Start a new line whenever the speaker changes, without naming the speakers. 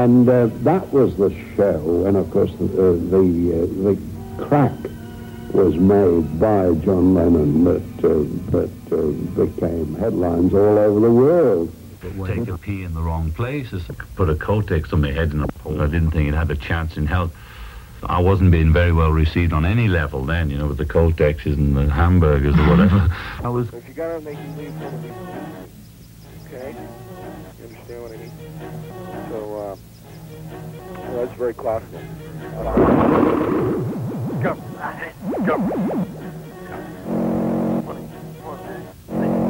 And that was the show, and of course the crack was made by John Lennon that became headlines all over the world.
Take a pee in the wrong places, put a Kotex on my head, and I didn't think it had a chance in hell. I wasn't being very well received on any level then, you know, with the Kotexes and the hamburgers or whatever. I was.
If you gotta make you leave one of these, okay? You understand what I mean? So, well, that's very classical. Go. Go.